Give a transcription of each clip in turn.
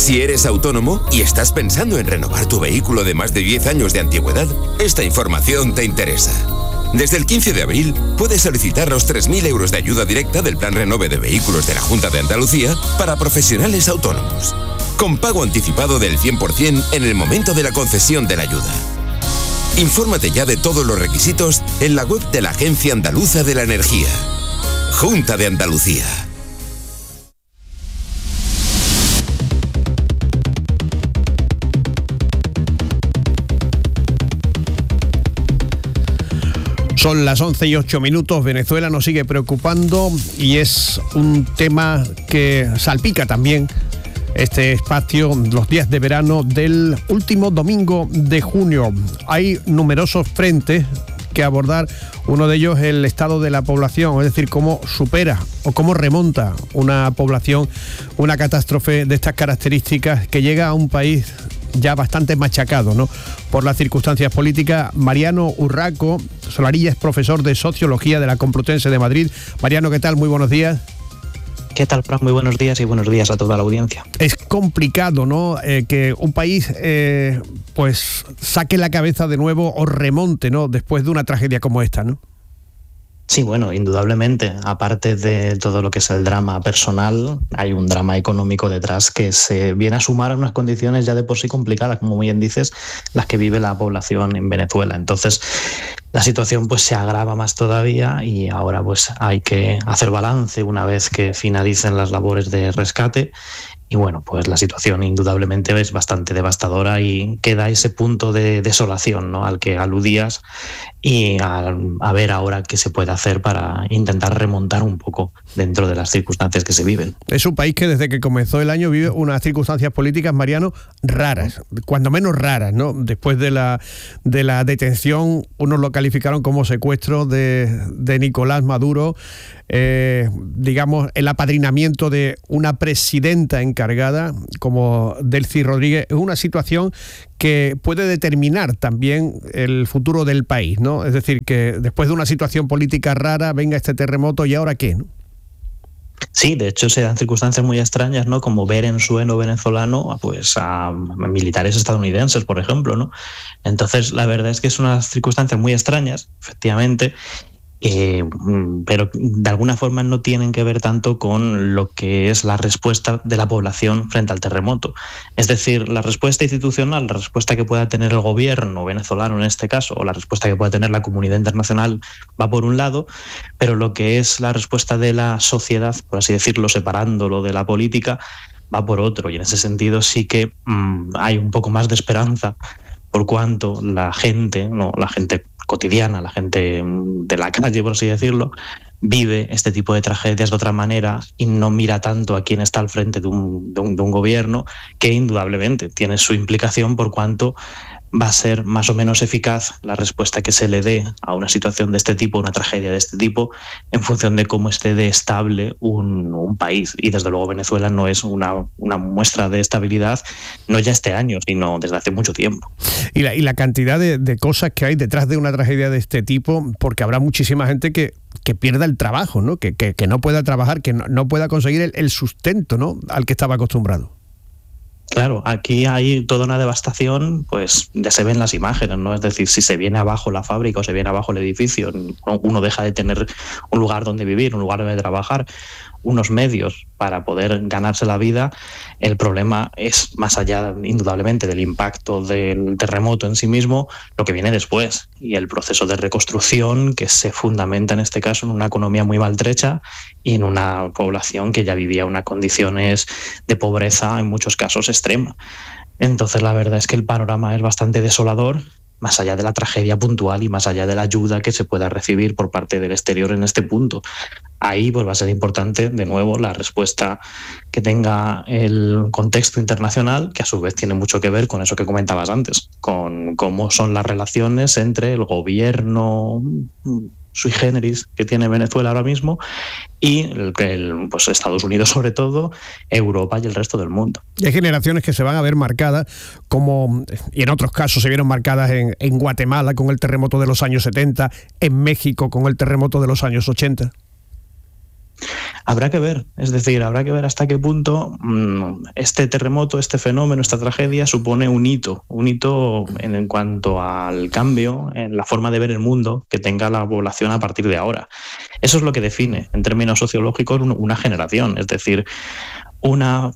Si eres autónomo y estás pensando en renovar tu vehículo de más de 10 años de antigüedad, esta información te interesa. Desde el 15 de abril puedes solicitar los 3.000 euros de ayuda directa del Plan Renove de Vehículos de la Junta de Andalucía para profesionales autónomos, con pago anticipado del 100% en el momento de la concesión de la ayuda. Infórmate ya de todos los requisitos en la web de la Agencia Andaluza de la Energía. Junta de Andalucía. Son las 11:08. Venezuela nos sigue preocupando y es un tema que salpica también este espacio, los días de verano del último domingo de junio. Hay numerosos frentes que abordar. Uno de ellos es el estado de la población, es decir, cómo supera o cómo remonta una población una catástrofe de estas características que llega a un país ya bastante machacado, ¿no?, por las circunstancias políticas. Mariano Urraco Solarilla es profesor de Sociología de la Complutense de Madrid. Mariano, ¿qué tal? Muy buenos días. ¿Qué tal, Fran? Muy buenos días y buenos días a toda la audiencia. Es complicado, ¿no?, que un país pues saque la cabeza de nuevo o remonte, ¿no?, después de una tragedia como esta, ¿no? Sí, bueno, indudablemente, aparte de todo lo que es el drama personal, hay un drama económico detrás que se viene a sumar a unas condiciones ya de por sí complicadas, como bien dices, las que vive la población en Venezuela. Entonces, la situación pues se agrava más todavía y ahora pues hay que hacer balance una vez que finalicen las labores de rescate. Y bueno, pues la situación indudablemente es bastante devastadora y queda ese punto de desolación, ¿no?, al que aludías, y a ver ahora qué se puede hacer para intentar remontar un poco dentro de las circunstancias que se viven. Es un país que desde que comenzó el año vive unas circunstancias políticas, Mariano, raras, cuando menos raras, ¿no? Después de la detención, unos lo calificaron como secuestro de Nicolás Maduro, digamos, el apadrinamiento de una presidenta encargada como Delcy Rodríguez. Es una situación que puede determinar también el futuro del país, ¿no? Es decir, que después de una situación política rara venga este terremoto, ¿y ahora qué?, ¿no? Sí, de hecho se dan circunstancias muy extrañas, ¿no?, como ver en suelo venezolano pues a militares estadounidenses, por ejemplo, ¿no? Entonces la verdad es que son unas circunstancias muy extrañas, efectivamente, pero de alguna forma no tienen que ver tanto con lo que es la respuesta de la población frente al terremoto. Es decir, la respuesta institucional, la respuesta que pueda tener el gobierno venezolano en este caso, o la respuesta que pueda tener la comunidad internacional, va por un lado, pero lo que es la respuesta de la sociedad, por así decirlo, separándolo de la política, va por otro. Y en ese sentido sí que hay un poco más de esperanza, por cuanto la gente, no, la gente cotidiana, la gente de la calle, por así decirlo, vive este tipo de tragedias de otra manera y no mira tanto a quién está al frente de un gobierno, que indudablemente tiene su implicación por cuanto va a ser más o menos eficaz la respuesta que se le dé a una situación de este tipo, una tragedia de este tipo, en función de cómo esté de estable un país. Y desde luego Venezuela no es una muestra de estabilidad, no ya este año, sino desde hace mucho tiempo. Y la cantidad de cosas que hay detrás de una tragedia de este tipo, porque habrá muchísima gente que pierda el trabajo, ¿no?, que no pueda trabajar, que no pueda conseguir el sustento, ¿no?, al que estaba acostumbrado. Claro, aquí hay toda una devastación, pues ya se ven las imágenes, ¿no? Es decir, si se viene abajo la fábrica o se viene abajo el edificio, uno deja de tener un lugar donde vivir, un lugar donde trabajar, unos medios para poder ganarse la vida. El problema es, más allá indudablemente del impacto del terremoto en sí mismo, lo que viene después y el proceso de reconstrucción que se fundamenta en este caso en una economía muy maltrecha y en una población que ya vivía unas condiciones de pobreza en muchos casos extrema. Entonces la verdad es que el panorama es bastante desolador, más allá de la tragedia puntual y más allá de la ayuda que se pueda recibir por parte del exterior en este punto. Ahí pues va a ser importante, de nuevo, la respuesta que tenga el contexto internacional, que a su vez tiene mucho que ver con eso que comentabas antes, con cómo son las relaciones entre el gobierno sui generis que tiene Venezuela ahora mismo y pues Estados Unidos, sobre todo, Europa y el resto del mundo. Y hay generaciones que se van a ver marcadas, como, y en otros casos se vieron marcadas en Guatemala con el terremoto de los años 70, en México con el terremoto de los años 80. Habrá que ver, es decir, habrá que ver hasta qué punto este terremoto, este fenómeno, esta tragedia supone un hito en cuanto al cambio en la forma de ver el mundo que tenga la población a partir de ahora. Eso es lo que define, en términos sociológicos, una generación, es decir, una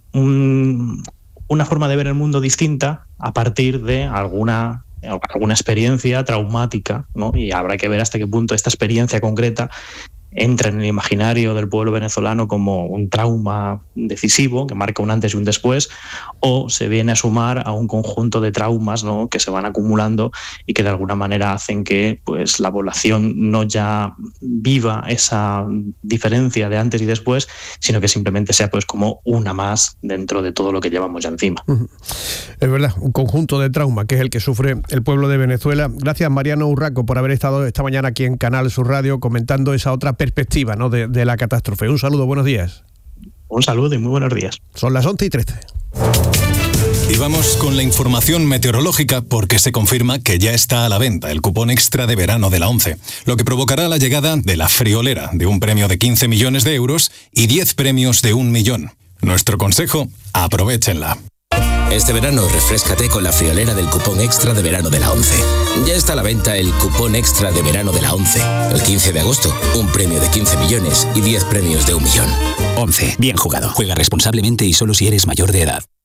forma de ver el mundo distinta a partir de alguna experiencia traumática, ¿no? Y habrá que ver hasta qué punto esta experiencia concreta entra en el imaginario del pueblo venezolano como un trauma decisivo que marca un antes y un después, o se viene a sumar a un conjunto de traumas, ¿no?, que se van acumulando y que de alguna manera hacen que pues la población no ya viva esa diferencia de antes y después, sino que simplemente sea pues como una más dentro de todo lo que llevamos ya encima. Es verdad, un conjunto de trauma que es el que sufre el pueblo de Venezuela. Gracias, Mariano Urraco, por haber estado esta mañana aquí en Canal Sur Radio comentando esa otra perspectiva, ¿no?, de la catástrofe. Un saludo, buenos días. Un saludo y muy buenos días. Son las 11:13. Y vamos con la información meteorológica porque se confirma que ya está a la venta el cupón extra de verano de la ONCE, lo que provocará la llegada de la friolera de un premio de 15 millones de euros y 10 premios de 1 millón. Nuestro consejo, aprovéchenla. Este verano refréscate con la friolera del cupón extra de verano de la ONCE. Ya está a la venta el cupón extra de verano de la ONCE. El 15 de agosto, un premio de 15 millones y 10 premios de 1 millón. ONCE, bien jugado. Juega responsablemente y solo si eres mayor de edad.